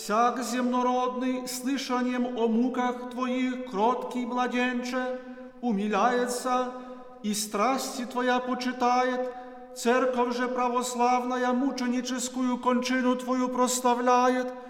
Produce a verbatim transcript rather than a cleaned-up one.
всяк земнородный, слышанием о муках Твоих, кроткий младенче, умиляется и страсти Твоя почитает, церковь же православная мученическую кончину Твою прославляет,